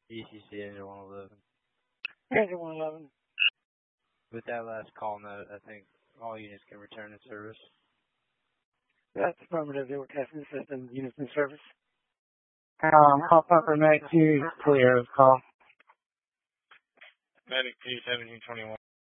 ECC Engine 111. Engine 111. With that last call note, I think all units can return to service. That's affirmative. They were testing the system. Units in service. Call Pumper Mag 2 clear of call. Medic P 1721.